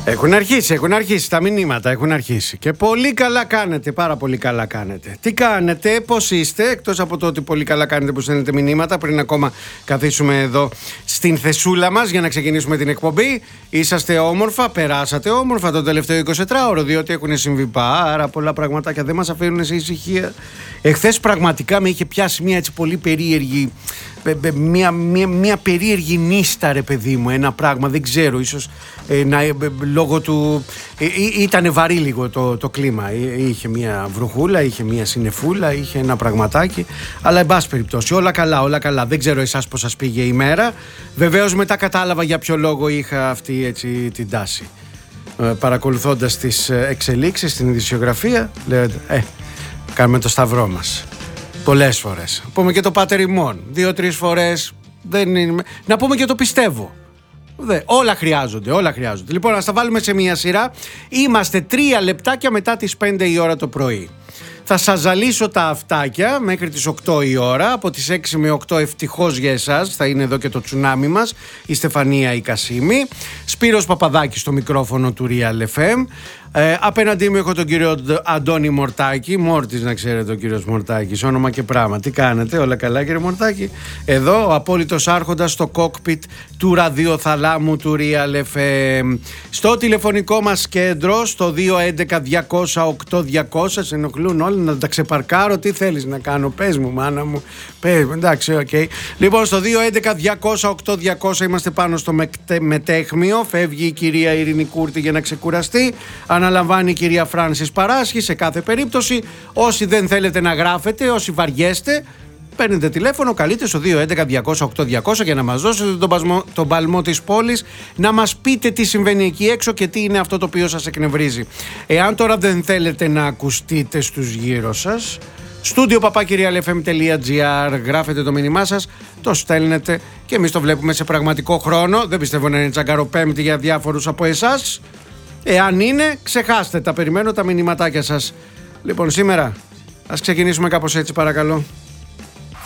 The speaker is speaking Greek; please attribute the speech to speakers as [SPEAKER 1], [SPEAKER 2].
[SPEAKER 1] Έχουν αρχίσει τα μηνύματα, έχουν αρχίσει. Και πολύ καλά κάνετε, πάρα πολύ καλά κάνετε. Τι κάνετε, πώς είστε, εκτός από το ότι πολύ καλά κάνετε που στέλνετε μηνύματα, πριν ακόμα καθίσουμε εδώ στην θεσούλα μας για να ξεκινήσουμε την εκπομπή. Είσαστε όμορφα, περάσατε όμορφα το τελευταίο 24ωρο, διότι έχουν συμβεί πάρα πολλά πραγματάκια, δεν μας αφήνουν σε ησυχία. Εχθές πραγματικά με είχε πιάσει μια έτσι πολύ περίεργη, μια περίεργη νύστα, ρε παιδί μου, ένα πράγμα, δεν ξέρω, ίσως λόγω του... Ήτανε βαρύ λίγο το κλίμα, είχε μια βροχούλα, είχε μια συννεφούλα, είχε ένα πραγματάκι, αλλά εν πάση περιπτώσει όλα καλά, δεν ξέρω εσάς πώς σας πήγε η μέρα. Βεβαίως μετά κατάλαβα για ποιο λόγο είχα αυτή έτσι την τάση, παρακολουθώντας τις εξελίξεις στην ειδησιογραφία, λέτε, κάνουμε το σταυρό μας πολλές φορές. Πούμε και το πάτερ ημών 2-3 φορές. Δεν είναι... Να πούμε και το πιστεύω. Όλα χρειάζονται. Λοιπόν, ας τα βάλουμε σε μια σειρά. Είμαστε 3 λεπτάκια μετά τις 5 η ώρα το πρωί. Θα σας ζαλίσω τα αυτάκια μέχρι τις 8 η ώρα. Από τις 6 με 8 ευτυχώς για εσάς θα είναι εδώ και το τσουνάμι μας, η Στεφανία η Κασίμη. Σπύρος Παπαδάκης στο μικρόφωνο του Real FM. Απέναντί μου έχω τον κύριο Αντώνη Μορτάκη. Μόρτης, να ξέρετε, ο κύριος Μορτάκης, όνομα και πράγμα. Τι κάνετε, όλα καλά κύριε Μορτάκη? Εδώ ο απόλυτος άρχοντας στο κόκπιτ του ραδιοθαλάμου του Real FM. Στο τηλεφωνικό μας κέντρο, στο 211-200-8200. Σε ενοχλούν όλοι να τα ξεπαρκάρω. Τι θέλεις να κάνω, πες μου μάνα μου. Εντάξει, οκ. Λοιπόν, στο 211-200-8200 είμαστε πάνω στο μετέχμιο. Φεύγει η κυρία Ειρήνη Κούρτη για να ξεκουραστεί. Αναλαμβάνει η κυρία Φράνσις Παράσχη σε κάθε περίπτωση. Όσοι δεν θέλετε να γράφετε, όσοι βαριέστε, παίρνετε τηλέφωνο, καλείτε στο 211-200-8200 για να μας δώσετε τον παλμό της πόλης, να μας πείτε τι συμβαίνει εκεί έξω και τι είναι αυτό το οποίο σας εκνευρίζει. Εάν τώρα δεν θέλετε να ακουστείτε στους γύρω σας, studio@realfm.gr, γράφετε το μήνυμά σας, το στέλνετε και εμείς το βλέπουμε σε πραγματικό χρόνο. Δεν πιστεύω να είναι τσαγκαροπέμπτη για διάφορους από εσάς. Εάν είναι, ξεχάστε τα, περιμένω τα μηνυματάκια σας. Λοιπόν, σήμερα ας ξεκινήσουμε κάπως έτσι, παρακαλώ.